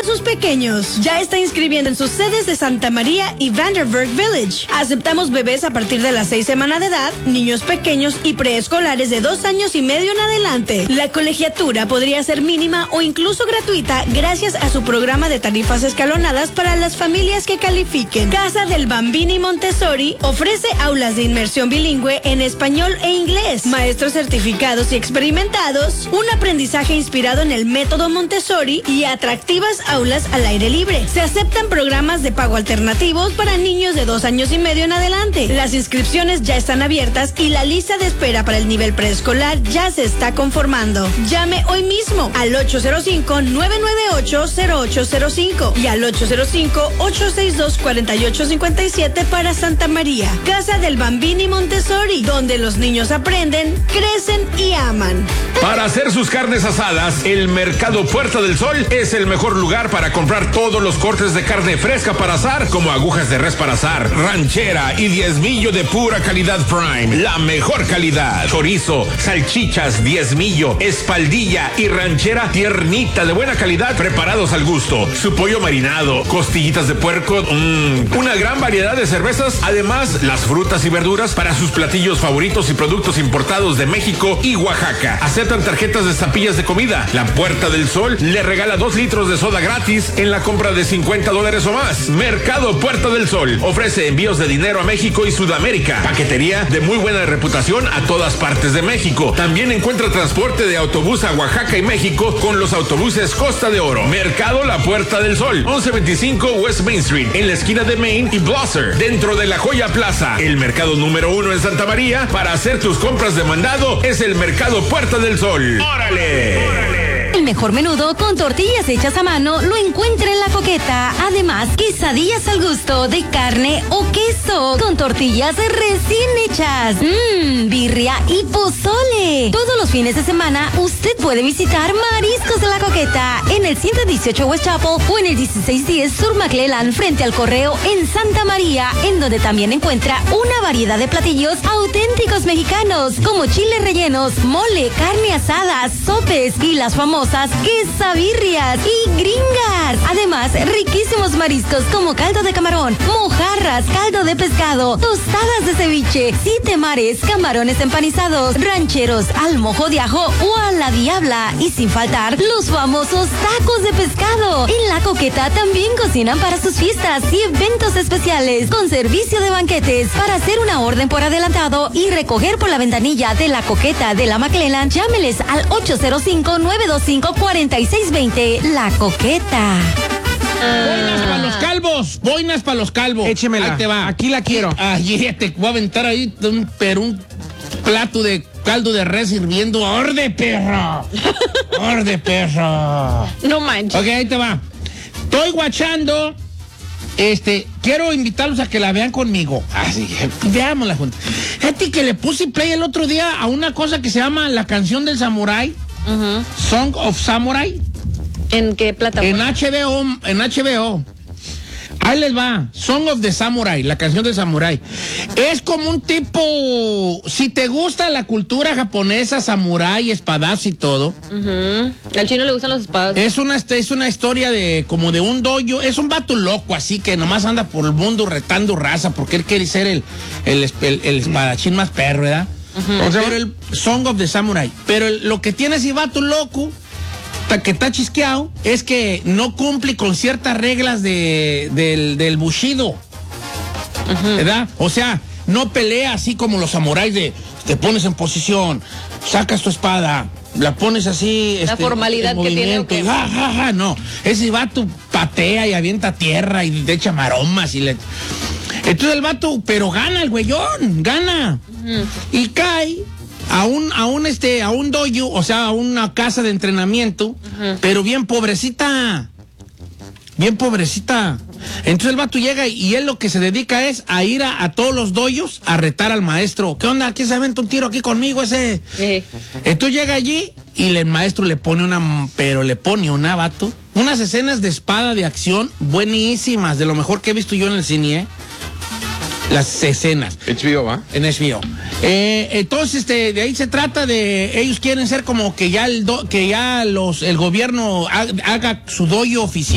sus pequeños. Ya está inscribiendo en sus sedes de Santa María y Vanderburg Village. Aceptamos bebés a partir de las 6 semanas de edad, niños pequeños y preescolares de 2 años y medio en adelante. La colegiatura podría ser mínima o incluso gratuita gracias a su programa de tarifas escalonadas para las familias que califiquen. Casa del Bambini Montessori ofrece aulas de inmersión bilingüe en español e inglés, maestros certificados y experimentados, un aprendizaje inspirado en el método Montessori y atractivas aulas al aire libre. Se aceptan programas de pago alternativos para niños de 2 años y medio en adelante. Las inscripciones ya están abiertas y la lista de espera para el nivel preescolar ya se está conformando. Llame hoy mismo al 805-998-0805 y al 805-862-4857 para Santa María. Casa del Bambini Montessori, donde los niños aprenden, crecen y aman. Para hacer sus carnes asadas, el Mercado Puerta del Sol es el mejor lugar para comprar todos los cortes de carne fresca para asar, como agujas de res para asar, ranchera y diezmillo de pura calidad Prime. La mejor calidad. Chorizo, salchichas, diezmillo, espaldilla y ranchera tiernita de buena calidad preparados al gusto. Su pollo marinado, costillitas de puerco, una gran variedad de cervezas. Además, las frutas y verduras para sus platillos favoritos y productos importados de México y Oaxaca. Aceptan tarjetas de estampillas de comida. La Puerta del Sol le regala 2 litros de soda gratis en la compra de $50 o más. Mercado Puerta del Sol ofrece envíos de dinero a México y Sudamérica. Paquetería de muy buena reputación a todas partes de México. También encuentra transporte de autobús a Oaxaca y México con los autobuses Costa de Oro. Mercado La Puerta del Sol, 1125 West Main Street, en la esquina de Main y Blosser, dentro de la Joya Plaza. El mercado número 1 en Santa María. Para hacer tus compras de mandado es el Mercado Puerta del Sol. ¡Órale! El mejor menudo con tortillas hechas a mano lo encuentra en La Coqueta. Además, quesadillas al gusto de carne o queso con tortillas recién hechas. Birria y pozole. Todos los fines de semana usted puede visitar Mariscos de La Coqueta en el 118 West Chapel o en el 1610 Sur McClellan frente al Correo en Santa María, en donde también encuentra una variedad de platillos auténticos mexicanos como chiles rellenos, mole, carne asada, sopes y las famosas quesabirrias y gringas. Además, riquísimos mariscos como caldo de camarón, mojarras, caldo de pescado, tostadas de ceviche, siete mares, camarones empanizados, rancheros al mojo de ajo o a la diabla. Y sin faltar, los famosos tacos de pescado. En La Coqueta también cocinan para sus fiestas y eventos especiales con servicio de banquetes. Para hacer una orden por adelantado y recoger por la ventanilla de La Coqueta de la McClellan, llámeles al 805-925-4620. La Coqueta. Boinas para los calvos. Boinas para los calvos. Échemela. Ahí te va. Aquí la quiero. Ay, te voy a aventar ahí un plato de caldo de res hirviendo. ¡Orde, perro! ¡Orde, perro! No manches. Ok, ahí te va. Estoy guachando. Quiero invitarlos a que la vean conmigo. Así, veámosla juntos. Fíjate que le puse play el otro día a una cosa que se llama La Canción del Samurái. Song of Samurai. ¿En qué plataforma? En HBO. Ahí les va. Song of the Samurai, la canción del samurái. Es como un tipo, si te gusta la cultura japonesa, samurái, espadas y todo. Al chino le gustan las espadas. Es una historia de como de un dojo. Es un vato loco, así que nomás anda por el mundo retando raza porque él quiere ser el espadachín más perro, ¿verdad? Pero el Song of the Samurai. Pero lo que tiene ese vato loco, que está chisqueado, es que no cumple con ciertas reglas del bushido. ¿Verdad? O sea, no pelea así como los samuráis de te pones en posición, sacas tu espada, la pones así. La formalidad que tiene. No. Ese vato patea y avienta tierra y le echa maromas y le. Entonces el vato, pero gana el güeyón, gana. Y cae a un dojo, o sea, a una casa de entrenamiento, pero bien pobrecita. Entonces el vato llega y él lo que se dedica es a ir a todos los dojos a retar al maestro. ¿Qué onda? ¿Quién se aventa un tiro aquí conmigo ese? Entonces llega allí y el maestro le pone una vato, unas escenas de espada de acción buenísimas, de lo mejor que he visto yo en el cine, las escenas. HBO, ¿va? En HBO. Entonces, de ahí se trata de, ellos quieren ser como que ya el gobierno haga su dojo oficial.